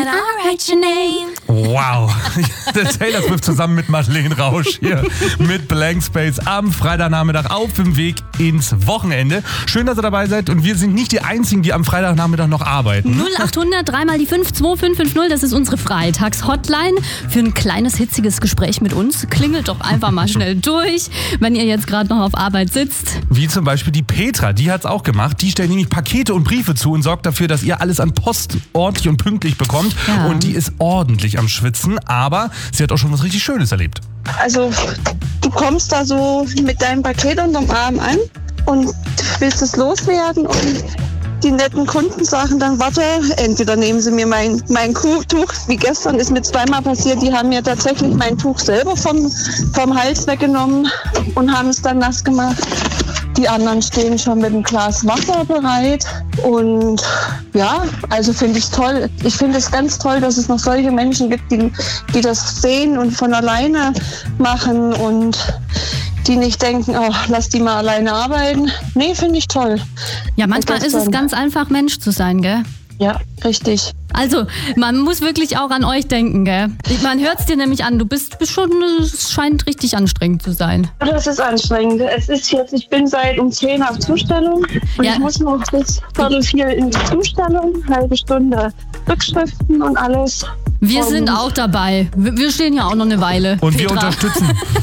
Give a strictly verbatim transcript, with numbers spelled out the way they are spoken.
and I'll write your name. Wow. Der Taylor Swift zusammen mit Madeleine Rausch hier mit Blank Space am Freitagnachmittag auf dem Weg ins Wochenende. Schön, dass ihr dabei seid und wir sind nicht die Einzigen, die am Freitagnachmittag noch arbeiten. null acht hundert, dreimal die fünf, zwei fünf fünf null, das ist unsere Freitags-Hotline für ein kleines, hitziges Gespräch mit uns. Klingelt doch einfach mal schnell durch, wenn ihr jetzt gerade noch auf Arbeit sitzt. Wie zum Beispiel die Petra, die hat es auch gemacht. Die stellt nämlich Pakete und Briefe zu und sorgt dafür, dass ihr alles an Post ordentlich und pünktlich bekommt. Ja. Und die ist ordentlich am Schwitzen, aber sie hat auch schon was richtig Schönes erlebt. Also du kommst da so mit deinem Paket unterm Arm an und willst es loswerden und die netten Kunden sagen dann, warte, entweder nehmen sie mir mein, mein Tuch, wie gestern ist mir zweimal passiert, die haben mir tatsächlich mein Tuch selber vom, vom Hals weggenommen und haben es dann nass gemacht. Die anderen stehen schon mit einem Glas Wasser bereit und ja, also finde ich toll. Ich finde es ganz toll, dass es noch solche Menschen gibt, die, die das sehen und von alleine machen und die nicht denken, oh, lass die mal alleine arbeiten. Nee, finde ich toll. Ja, manchmal ist es ganz einfach, Mensch zu sein, gell? Ja, richtig. Also, man muss wirklich auch an euch denken, gell? Man hört es dir nämlich an, du bist, bist schon, es scheint richtig anstrengend zu sein. Das ist anstrengend. Es ist jetzt, ich bin seit um zehn auf Zustellung und Ja. ich muss noch bis Viertel vier in die Zustellung, halbe Stunde Rückschriften und alles. Wir Und sind auch dabei. Wir wir stehen hier auch noch eine Weile. Und wir Petra. unterstützen.